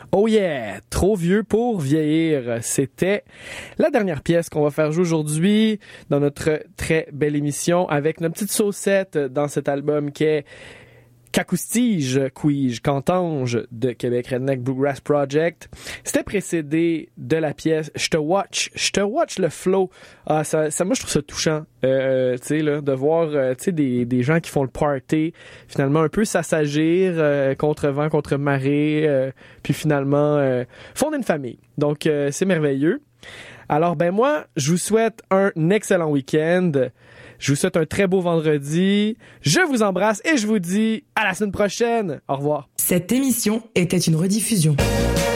Oh yeah! Trop vieux pour vieillir. C'était la dernière pièce qu'on va faire jouer aujourd'hui dans notre très belle émission avec notre petite saucette dans cet album qui est Qu'acoustige, Quige, Cantange de Québec Redneck Bluegrass Project. C'était précédé de la pièce Je te watch le flow. Ah, ça moi je trouve ça touchant, tu sais là, de voir tu sais des gens qui font le party, finalement un peu s'assagir contre vent, contre marée, puis finalement fonder une famille. Donc c'est merveilleux. Alors ben moi, je vous souhaite un excellent week-end. Je vous souhaite un très beau vendredi. Je vous embrasse et je vous dis à la semaine prochaine. Au revoir. Cette émission était une rediffusion.